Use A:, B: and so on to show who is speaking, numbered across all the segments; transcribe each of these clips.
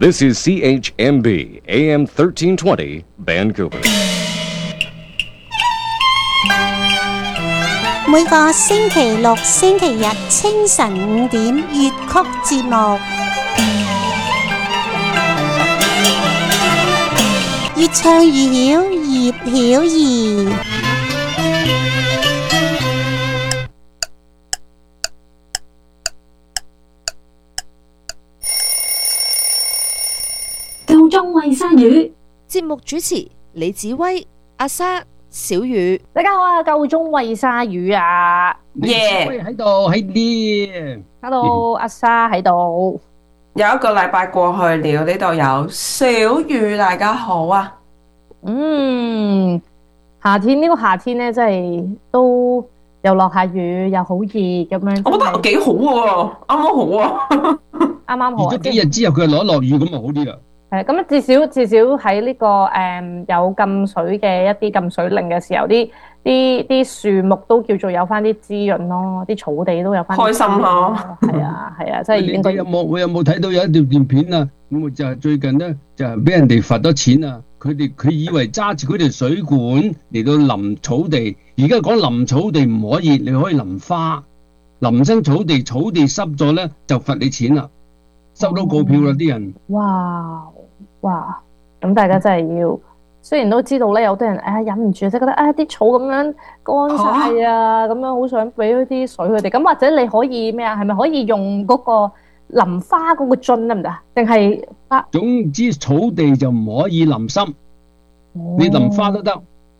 A: This is CHMB AM 1320 Vancouver.
B: 每個星期六、星期日清晨5點粵曲節目，越唱越曉，葉曉儀。
C: 夠鐘喂鯊魚，
D: 節目主持李子威、阿莎、小雨。
C: 大家好啊！夠鐘喂鯊魚啊！
E: 耶！喺度喺啲
C: Hello， 阿莎喺度。
F: 有一個禮拜過去了，呢度有小雨，大家好啊！
C: 夏天呢個夏天咧，真係都又落下雨，又好熱咁樣。
F: 我覺得幾好喎，啱啱好啊，
C: 啱啱好啊！
E: 熱咗幾日之後，佢又落雨，咁咪好啲啦。
C: 係咁，至少喺呢個有禁水嘅一啲禁水令嘅時候，啲樹木都叫做有翻啲滋潤咯，啲草地都有翻。
F: 開心咯！
C: 係啊，即係應該。
E: 我有冇睇到有一條段片啊？咁就係最近咧，就係俾人哋罰咗錢啊！佢以為揸住嗰條水管嚟到淋草地，而家講淋草地唔可以，你可以淋花，淋親草地濕咗咧就罰你錢啦，收到告票啦啲人。
C: 哇！咁大家真係要，雖然都知道咧，有啲人忍唔住，即係覺得啲草咁樣乾晒啊，咁樣好想俾啲水佢哋。咁或者你可以咩啊？係咪可以用嗰個淋花嗰個樽得唔得？定係
E: 總之草地就唔可以淋濕，你淋花都得。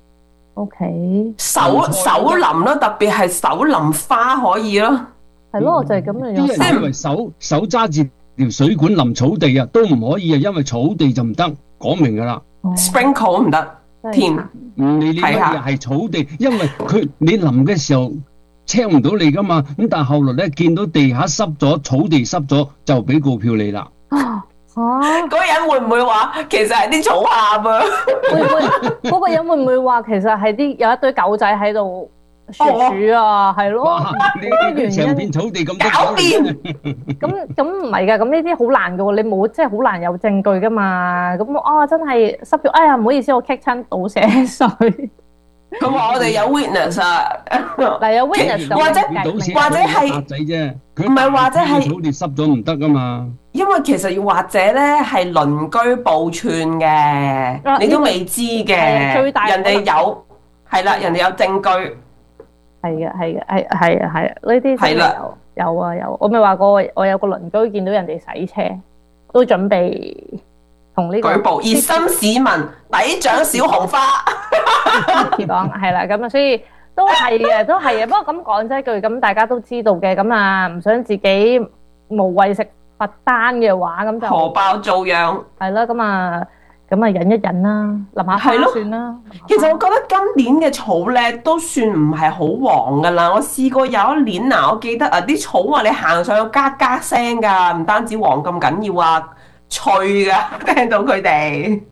C: OK，
F: 手淋咯，特別係手淋花可以咯。
C: 係咯，就係咁樣。
E: 啲人以為手揸住條水管淋草地啊，都唔可以啊，因為草地就唔得，講明噶啦。
F: Sprinkle 唔得，甜。
E: 你呢啲嘢係草地，因為你淋嘅時候check唔到你噶嘛，咁但係後來咧見到地下濕咗，草地濕咗，就俾告票你啦。
F: 嗰個人會唔會話其實係啲草喊啊？
C: 嗰個人會唔會話其實係有一堆狗仔喺度鼠啊？係咯，嗰個原因。
E: 成片草地咁多
F: 搞掂。
C: 咁唔係㗎，咁呢啲好難㗎喎，你冇即係好難有證據㗎嘛。咁真係濕咗，哎呀唔好意思，我棘親倒瀉水。
F: 佢話我哋有 witness 啊，
C: 嗱有 witness
F: 或者係
E: 仔啫，
F: 唔係或者係
E: 草地濕咗唔得㗎嘛。
F: 因為其實要或者咧係鄰居報串嘅，你都未知嘅。最大人哋有係啦，人哋有證據。
C: 係啊，呢啲係啦，有啊。我咪話過，我有個鄰居見到人哋洗車，都準備同呢個
F: 舉報熱心市民抵獎小紅花。
C: 講係啦，咁啊，所以都係嘅。不過咁講真一句，咁大家都知道嘅，咁啊唔想自己無謂食罰單嘅話，咁就
F: 荷包遭殃。係
C: 啦，咁啊忍一忍啦，淋下花算啦。
F: 其實我覺得今年嘅草咧都算唔係好黃噶啦。我試過有一年我記得啲草你行上去嘎嘎聲噶，唔單止黃咁緊要啊，脆噶，聽到佢哋。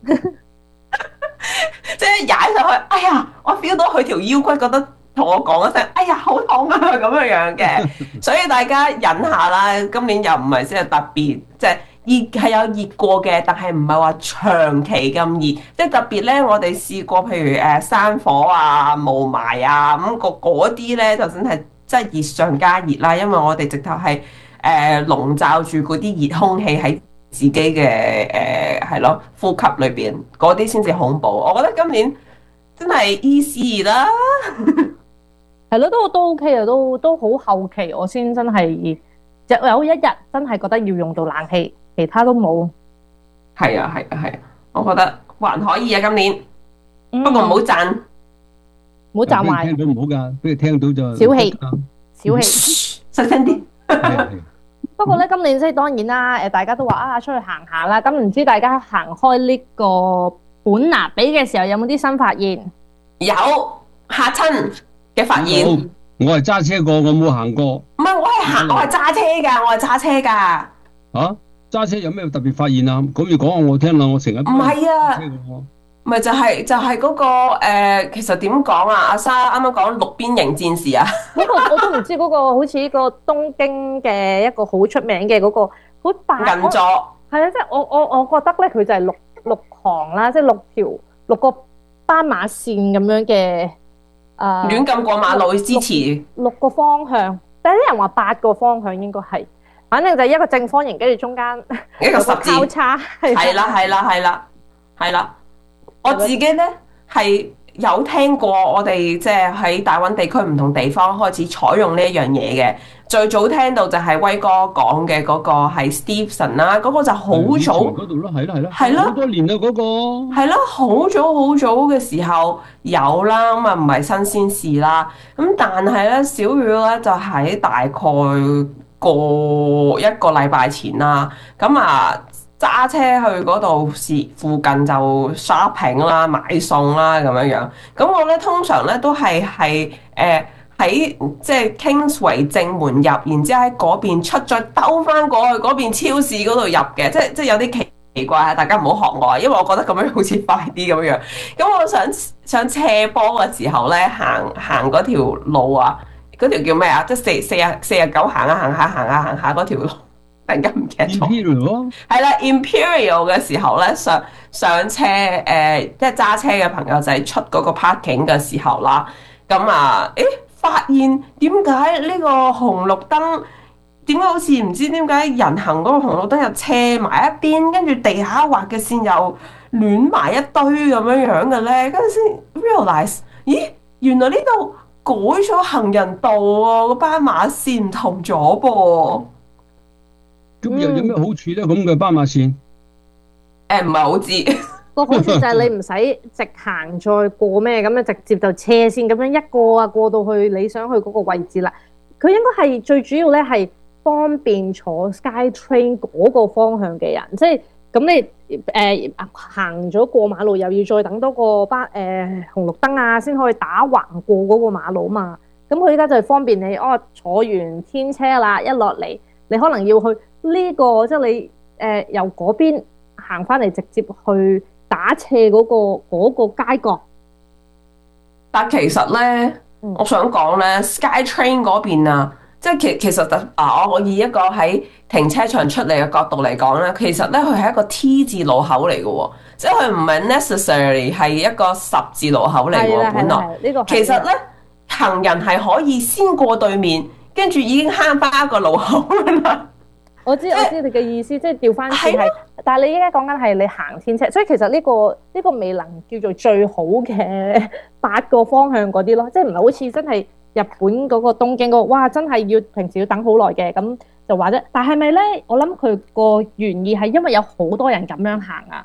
F: 即係踩上去，哎呀！我 feel 到佢條腰骨，覺得同我講一聲，哎呀，好痛啊咁樣嘅。所以大家忍下啦。今年又唔係真係特別，即係熱係有熱過嘅，但係唔係話長期咁熱。即係特別咧，我哋試過譬如山火啊、霧霾啊咁嗰啲咧，就真係真係熱上加熱啦。因為我哋直頭係籠罩住嗰啲熱空氣喺自己嘅係咯呼吸裏邊，嗰啲先至恐怖。我覺得今年真係 easy 啦，
C: 係咯，都 OK 啊，都好後期，我先真係有一日真係覺得要用到冷氣，其他都冇。
F: 係啊，我覺得還可以啊，今年。不過唔好讚，
C: 唔好讚壞。
E: 聽到唔好㗎，俾佢聽到就
C: 小氣，
F: 細聲啲。
C: 不過咧，今年即係當然啦，大家都話出去行下啦。咁唔知大家行開呢個本拿比嘅時候，有冇啲新發現？
F: 有嚇親嘅發現。
E: 我係揸車過，我冇行過。
F: 唔係，我係揸車㗎。
E: 嚇？揸車有咩特別發現啊？咁要講下我聽啦，我成日
F: 唔係啊。咪就係嗰個其實點講啊？阿莎啱啱講六邊形戰士啊，
C: 嗰個我都唔知，嗰個好似個東京嘅一個好出名嘅嗰個好大
F: 銀座，
C: 係啊，即係我覺得咧，佢就係六行啦，即係六個斑馬線咁樣嘅
F: 亂咁過馬路支持
C: 六個方向，但係啲人話8個方向應該係，反正就係一個正方形，跟住中間
F: 一個十字
C: 交叉，
F: 係啦。我自己咧係有聽過，我哋即係喺大灣地區唔同地方開始採用呢一樣嘢嘅。最早聽到就係威哥講嘅嗰個係 Stevenson 啦，嗰個就好早
E: 嗰度咯，係啦，
F: 係咯
E: 好多年啦嗰個。
F: 係咯，好早嘅時候有啦，咁啊唔係新鮮事啦。咁但係咧，小雨咧就喺大概過1個禮拜前啦，咁啊揸車去嗰度附近就 shopping 啦、買餸啦咁樣樣。咁我咧通常咧都係喺即係 Kingsway 正門入，然之後喺嗰邊出，再兜翻過去嗰邊超市嗰度入嘅，即係有啲奇怪啊！大家唔好學我啊，因為我覺得咁樣好似快啲咁樣樣。咁我想斜坡嘅時候咧，行嗰條路啊，嗰條叫咩啊？即係49行下嗰條路，突然間唔記得咗。
E: Imperial
F: 係啦，Imperial 嘅時候咧，上車即係揸車嘅朋友仔出嗰個 parking 嘅時候啦，咁啊，發現點解呢個紅綠燈點解好似唔知點解人行嗰個紅綠燈又斜埋一邊，跟住地下畫嘅線又亂埋一堆咁樣樣嘅咧，跟住先 realize， 咦，原來呢度改咗行人道喎，個斑馬線唔同咗噃。
E: 咁又有咩好處咧？咁嘅斑馬線？
F: 唔係好知。
C: 個好處就係你唔使直行再過咩，咁樣直接就斜線咁樣一個過到去你想去嗰個位置啦。佢應該係最主要咧係方便坐 SkyTrain 嗰個方向嘅人，即係咁你行咗過馬路又要再等多個紅綠燈啊，先可以打橫過嗰個馬路嘛。咁佢依家就係方便你坐完天車啦，一落嚟你可能要去呢個即係你由嗰邊行翻嚟直接去打斜嗰個街角。
F: 但其實咧，我想講咧，SkyTrain 嗰邊啊，即係其實我以一個喺停車場出嚟嘅角度嚟講咧，其實咧佢係一個 T 字路口嚟嘅喎，即係佢唔係 necessarily 係一個10字路口嚟喎，本來。其實咧，行人係可以先過對面，跟住已經慳翻一個路口啦。
C: 我知你嘅意思，即係調翻轉係，但係你依家講緊係你行天車，所以其實呢個未能叫做最好嘅8個方向嗰啲咯，即係唔係好似真係日本嗰個東京嗰個，哇！真係要平時要等好耐嘅，咁就話啫。但係咪咧？我諗佢個原意係因為有好多人咁樣行啊，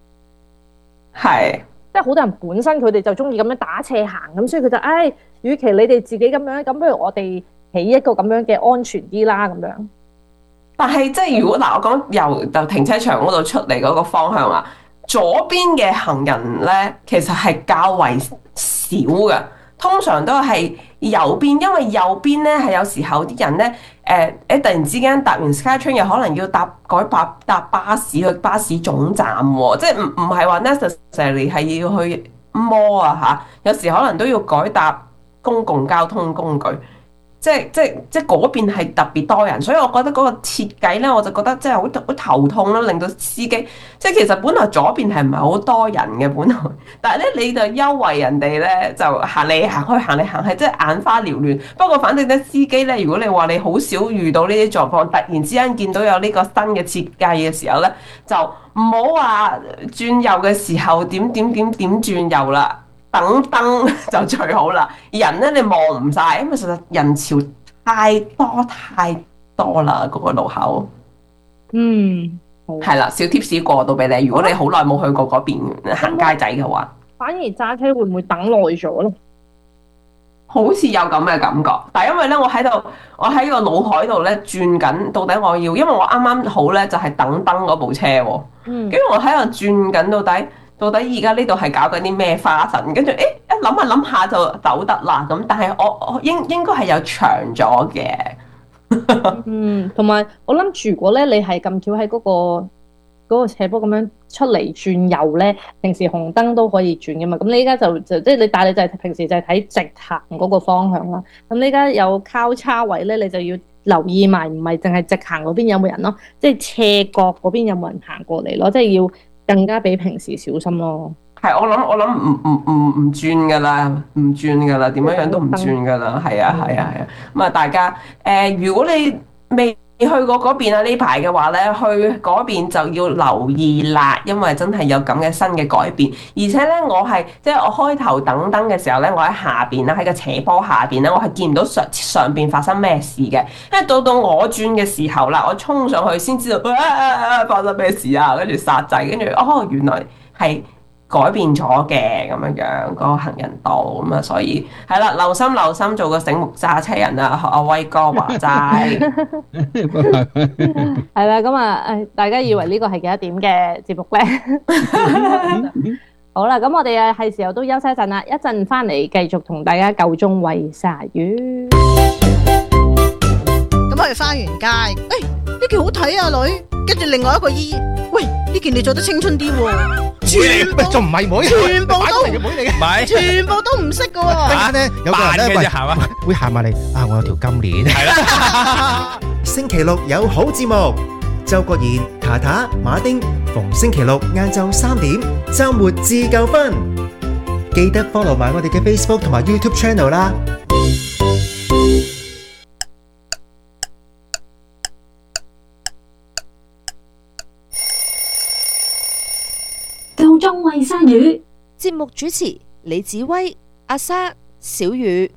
F: 係，
C: 即係好多人本身佢哋就中意咁樣打斜行，咁所以佢就與其你哋自己咁樣，咁不如我哋起一個咁樣嘅安全啲啦，咁樣。
F: 但係即係如果我講由停車場嗰度出嚟嗰個方向啊，左邊嘅行人咧，其實係較為少嘅，通常都係右邊，因為右邊咧係有時候啲人咧突然之間搭完 SkyTrain 又可能要搭巴士去巴士總站喎，即係唔係話 necessarily 係要去摸啊嚇，有時可能都要改搭公共交通工具。即嗰邊係特別多人，所以我覺得嗰個設計咧，我就覺得真係好頭痛啦，令到司機即係其實本來左邊係唔係好多人嘅本來，但係咧你就優惠人哋咧就行嚟行去行嚟行去，即係眼花繚亂。不過反正咧司機咧，如果你話你好少遇到呢啲狀況，突然之間見到有呢個新嘅設計嘅時候咧，就唔好話轉右嘅時候點轉右啦。等燈就最好啦，人咧你望唔晒，因為實在人潮太多啦，嗰個路口。係啦，小貼士過到俾你。如果你好耐冇去過嗰邊行街仔嘅話，
C: 反而揸車會唔會等耐咗咧？
F: 好似有咁嘅感覺，但係因為咧我喺個腦海度咧轉緊，到底我要，因為我啱啱好咧就係等燈嗰部車喎，跟住我喺度轉緊到底而家呢度係搞緊啲咩花神？跟住一諗下就走得啦咁，但係我應該係有長咗嘅。
C: 同埋我諗住，如果咧你係咁巧喺嗰個斜坡咁樣出嚟轉右咧，平時紅燈都可以轉嘅嘛。咁你依家就即係你，但係你就係平時就係睇直行嗰個方向啦。咁你依家有交叉位咧，你就要留意埋，唔係淨係直行嗰邊有冇人咯，即係斜角嗰邊有冇人行過嚟咯，即係要更加比平時小心咯。
F: 係，我諗唔轉㗎啦，唔轉㗎啦，點樣都唔轉㗎啦，係啊。咁啊，大家如果你未去過嗰邊啊呢排嘅話咧，去嗰邊就要留意啦，因為真係有咁嘅新嘅改變。而且咧，我開頭等燈嘅時候咧，我喺下邊啦，喺個斜坡下邊咧，我係見唔到上邊發生咩事嘅。因為到我轉嘅時候啦，我衝上去先知道發生咩事啊，跟住煞掣，跟住原來係改變咗嘅咁樣個行人道咁啊，所以係啦，留心做個醒目揸車人啊，學阿威哥話齋。
C: 係啦，咁啊，大家以為呢個係幾多點嘅節目咧？好啦，咁我哋係時候都休息一陣啦，一陣翻嚟繼續同大家夠鐘餵鯊魚。
D: 咁我哋翻完街，呢件好睇啊女，跟住另外一個姨，喂，呢件你做得青春啲喎。全部
G: 仲唔係妹？
D: 全部都
G: 妹嚟嘅，唔係，
D: 全部都唔識嘅喎。
G: 突然間咧，有個人咧會行埋嚟啊！我有條金鏈。係啦。
H: 星期六有好節目，周國賢、塔塔、馬丁，逢星期六晏晝3點，週末自夠分。記得 follow 埋我哋嘅 Facebook 同埋 YouTube channel 啦。
I: 夠鐘餵鯊魚。
D: 節目主持李子威、阿莎、小雨。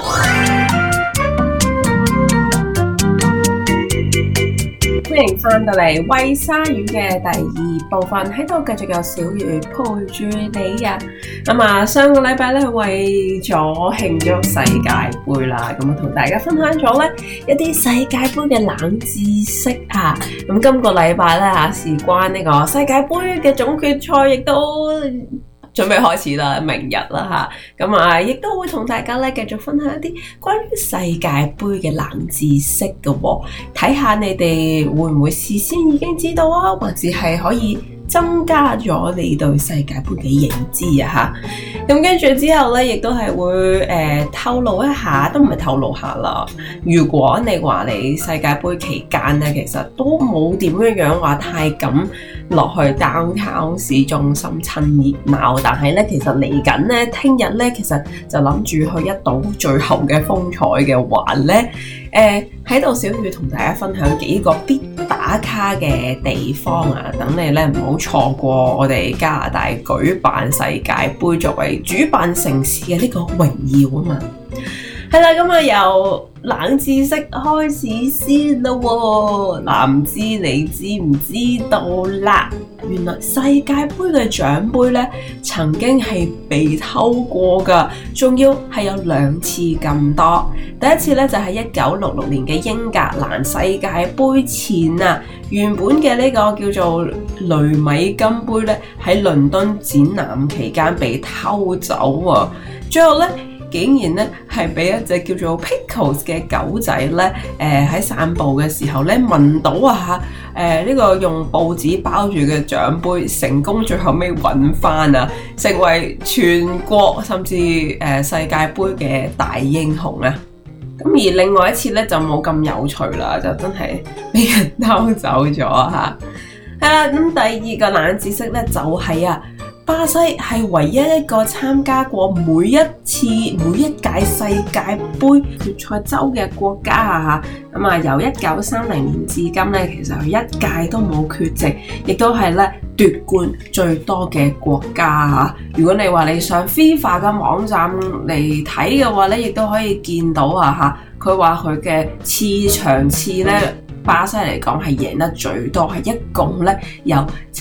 F: 歡迎翻到嚟餵鯊魚嘅第2部分，喺度繼續有小魚陪住你啊！咁啊，上個禮拜咧為咗慶祝世界盃啦，咁啊同大家分享咗咧一啲世界盃嘅冷知識啊！咁今個禮拜咧事關呢個世界盃嘅總決賽，亦都準備開始啦，明日啦吓，咁啊，亦都會同大家咧繼續分享一啲關於世界盃嘅冷知識嘅喎，睇下你哋會唔會事先已經知道啊，或者係可以增加咗你對世界盃嘅認知啊吓，咁跟住之後咧，亦都係會透露一下，都唔係透露下啦。如果你話你世界盃期間咧，其實都冇點樣話太敢落去 downtown 市中心趁熱鬧，但係咧其實嚟緊咧，聽日咧其實就諗住去一睹最後嘅風采嘅話咧，喺度小雨同大家分享幾個必打卡嘅地方啊，等你咧唔好錯過我哋加拿大舉辦世界盃作為主辦城市嘅呢個榮耀啊嘛。係啦，咁啊由冷知識開始先啦喎，唔知你知唔知道啦？原來世界盃嘅獎盃咧，曾經係被偷過㗎，仲要係有2次咁多。第一次咧就係1966年嘅英格蘭世界盃前啊，原本嘅呢個叫做雷米金盃咧，喺倫敦展覽期間被偷走啊，最後咧，竟然咧係俾一隻叫做 Pickles 嘅狗仔咧，喺散步嘅時候咧聞到啊呢個用報紙包住嘅獎杯，成功最後尾揾翻啊，成為全國甚至世界盃嘅大英雄啊！咁而另外一次咧就冇咁有趣啦，就真係俾人偷走咗嚇。係啦，咁第二個冷知識咧就係巴西係唯一一個參加過每一屆世界盃決賽周嘅國家啊！咁啊，由1930年至今咧，其實佢一屆都冇缺席，亦都係咧奪冠最多嘅國家啊！如果你話你上 FIFA 嘅網站嚟睇嘅話咧，亦都可以見到啊嚇，佢話佢嘅場次咧，巴西嚟講係贏得最多，係一共咧有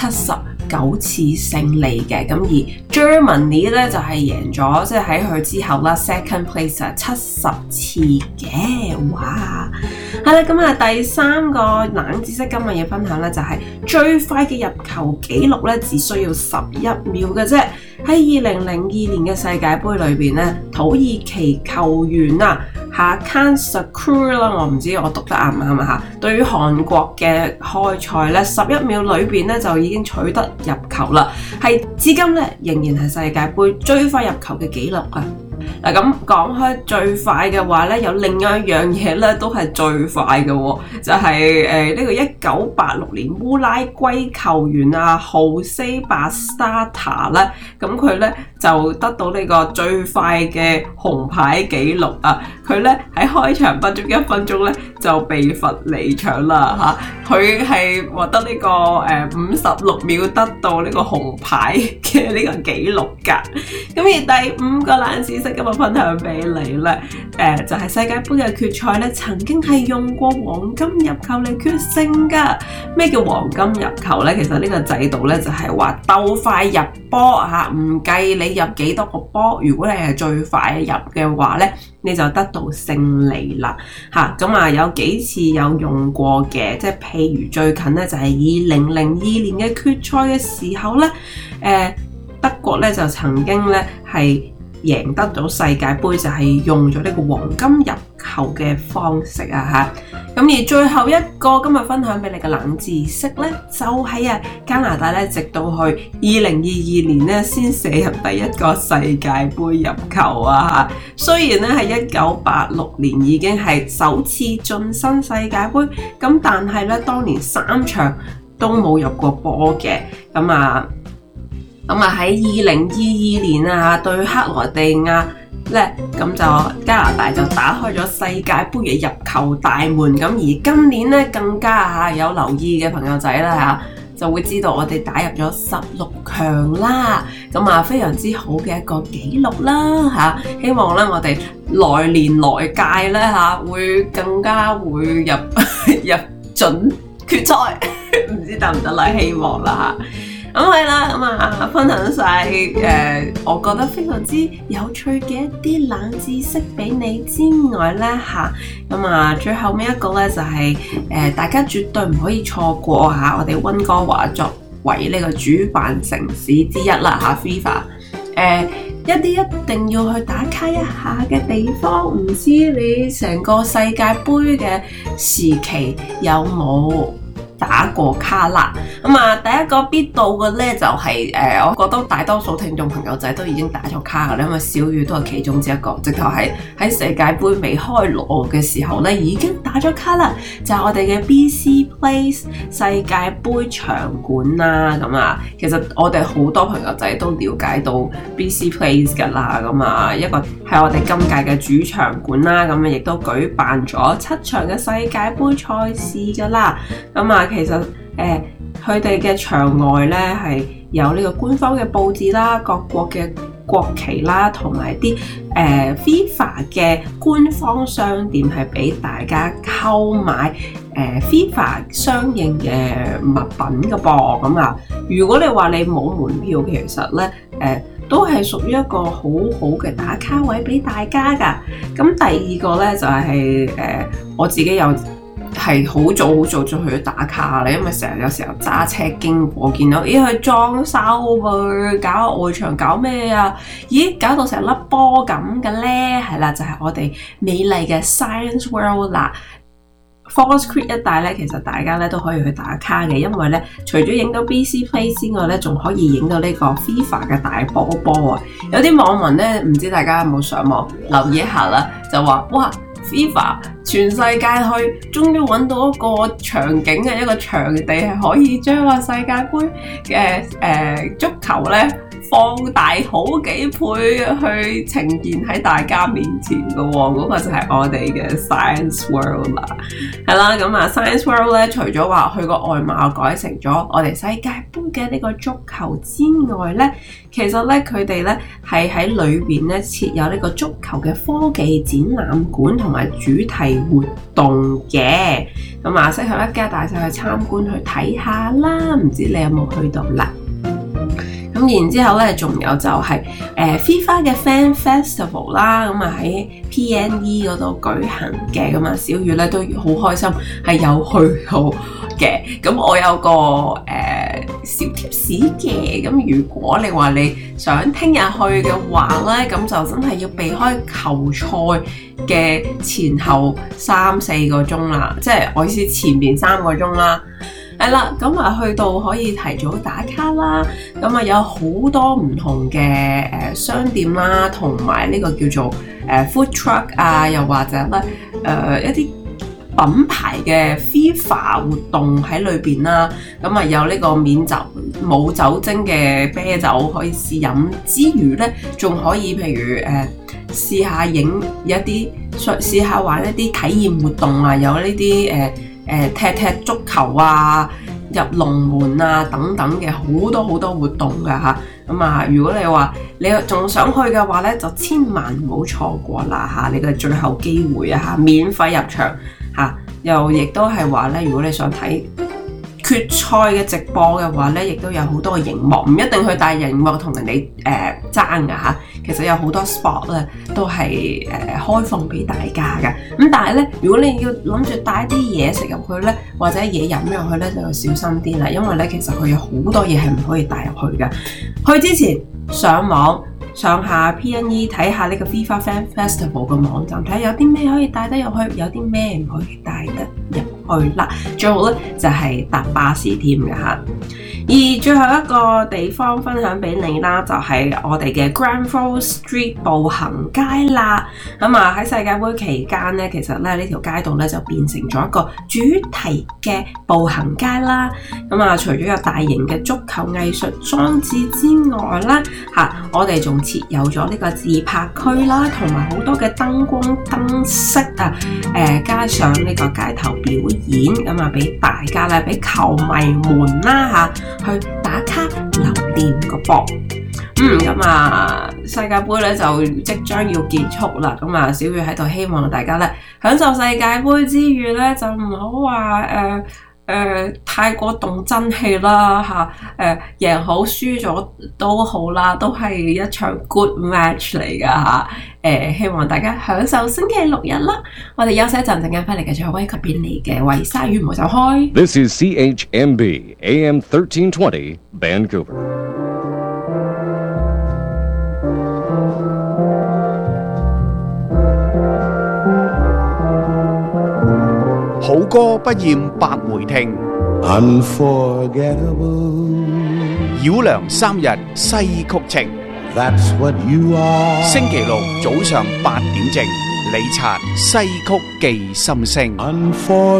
F: 79次勝利嘅，咁而 Germany 咧就係贏咗，即係喺佢之後啦 second place 70次嘅，哇！係啦，咁啊第三個冷知識今日要分享咧就係最快嘅入球紀錄咧只需要11秒嘅啫，喺2002年嘅世界盃裏邊咧，土耳其球員Hakan Şükür啦，我唔知我讀得啱唔啱啊嚇。對於韓國嘅開賽咧，11秒裏邊咧就已經取得入球啦，係至今咧仍然係世界盃最快入球嘅紀錄啊！ 嗱，咁講開最快嘅話咧，有另外一樣嘢咧都係最快嘅喎，就係呢個1986年烏拉圭球員啊Jose Bastata咧，咁佢咧就得到呢個最快嘅紅牌紀錄啊！佢咧喺開場不足1分鐘咧就被罰離場啦嚇，佢係獲得呢個56秒得到呢個紅牌嘅呢個紀錄㗎。咁而第5個冷知識今日分享俾你咧，就係世界盃嘅決賽咧曾經係用過黃金入球嚟決勝㗎。咩叫黃金入球咧？其實呢個制度咧就係話鬥快入波嚇，唔計你入幾多個波，如果你係最快入嘅話咧，你就得到勝利啦嚇。咁啊有幾次有用過嘅，即係譬如最近咧就係2002年嘅決賽嘅時候咧，德國咧就曾經咧係贏得咗世界盃，就係用咗呢個黃金入球嘅方式啊嚇。咁而最後一個今日分享俾你嘅冷知識咧，就係加拿大咧，直到去2022年咧先射入第一個世界盃入球啊嚇。雖然咧係1986年已經係首次晉身世界盃，咁但係咧當年3場都冇入過波嘅。咁喺2022年啊對克羅地亞咧，咁就加拿大就打開咗世界盃嘅入球大門。咁而今年咧更加有留意嘅朋友仔啦就會知道我哋打入咗16強啦。咁非常之好嘅一個紀錄啦嚇。希望咧我哋來年來屆咧會更加會入準決賽，唔知得唔得啦？希望啦嚇。咁係啦，分享晒我覺得非常之有趣嘅一啲冷知識俾你之外咧最後尾一個咧就係大家絕對唔可以錯過我哋溫哥華作為呢個主辦城市之一啦FIFA，一啲一定要去打卡一下嘅地方。唔知你成個世界盃嘅時期有冇打過卡啦？第一個必到嘅咧就係我覺得大多數聽眾朋友仔都已經打咗卡噶啦，因為小雨都係其中之一個，直頭係喺世界盃未開鑼嘅時候咧已經打咗卡啦，就係我哋嘅 BC Place 世界盃場館啦。其實我哋好多朋友仔都了解到 BC Place 噶啦，一個係我哋今屆嘅主場館啦，亦都舉辦咗7場嘅世界盃賽事噶啦。其實佢哋嘅場外咧係有呢個官方嘅佈置啦，各國嘅國旗啦，同埋啲FIFA 嘅官方商店係俾大家購買FIFA 相應嘅物品嘅噃。如果你話你冇門票，其實咧都係屬於一個好好嘅打卡位俾大家㗎。咁第二個咧就係我自己有係好早就去打卡啦，因為成日有時候揸車經過見到，咦佢裝修喎，搞外牆搞咩啊？咦搞到成粒波咁嘅咧，係啦，就係我哋美麗嘅 Science World 啦。Falls Creek 一帶咧，其實大家咧都可以去打卡嘅，因為咧除咗影到 BC Place 之外咧，仲可以影到呢個 FIFA 嘅大波波啊！有啲網民咧，唔知大家有冇上網留意一下啦，就話哇FIFA 全世界去，終於揾到一個場景嘅一個場地係可以將個世界盃嘅足球咧放大好幾倍去呈現喺大家面前嘅喎，嗰個就係我哋嘅 Science World 啦。係啦，咁Science World 咧，除咗話佢個外貌改成咗我哋世界盃嘅呢個足球之外咧，其實咧佢哋咧係喺裏邊咧設有呢個足球嘅科技展覽館同埋主題活動嘅，咁適合一家大細去參觀去睇下啦。唔知你有冇去到啦？咁然之後咧，仲有就係FIFA 嘅 Fan Festival 啦，喺 PNE 嗰度舉行嘅，小雨咧都好開心係有去到嘅。咁我有個小貼士嘅，咁如果你話你想聽日去嘅話咧，咁就真係要避開球賽嘅前後3-4個鐘啦，即係我意思前面3個鐘啦。 係啦，咁啊去到可以提早打卡啦，咁啊有好多唔同嘅商店啦，同埋呢個叫做food truck 啊，又或者咧一啲品牌嘅 FIFA 活動喺裏邊啦，咁啊有呢個冇酒精嘅啤酒可以試飲之餘咧，仲可以譬如試下玩一啲體驗活動啊，有呢啲踢足球啊、入龍門啊等等嘅好多活動㗎嚇。咁啊，如果你話你仲想去嘅話咧，就千萬唔好錯過啦嚇！你嘅最後機會啊嚇，免費入場嚇，又亦都係話咧，如果你想睇決賽嘅直播嘅話咧，亦都有好多嘅熒幕，唔一定去帶熒幕同人哋爭㗎嚇。其實有好多 spot 咧都係開放俾大家嘅。咁但係咧，如果你要諗住帶啲嘢食入去咧，或者嘢飲入去咧，就要小心啲啦。因為咧，其實佢有好多嘢係唔可以帶入去嘅。去之前上網上下 PNE 睇下呢個 FIFA Fan Festival 嘅網站，睇下有啲咩可以帶得入去，有啲咩唔可以帶得入去啦。最好咧就係搭巴士添嘅嚇。而最後一個地方分享俾你啦，就係我哋嘅 Granville Street 步行街啦。咁啊喺世界盃期間咧，其實咧呢條街道咧就變成咗一個主題嘅步行街啦。咁啊，除咗有大型嘅足球藝術裝置之外啦，我哋仲設有咗呢個自拍區啦，同埋好多嘅燈光燈飾啊，加上呢個街頭表演，咁啊俾大家咧，俾球迷們啦去打卡留念個噃。咁啊世界盃咧就即將要結束啦，咁啊小月喺度希望大家咧享受世界盃之餘咧，就唔好話太過動真氣啦嚇，贏好輸咗都好啦，都係一場 good match 嚟㗎嚇。希望大家享受星期六日啦。我哋休息一陣間翻嚟繼續威級便利嘅維鯊魚唔好走開。
A: This is CHMB AM 1320 Vancouver.
J: 好歌不厭百回聽，繞梁三日西曲情。星期六早上8點正，李察西曲記心聲。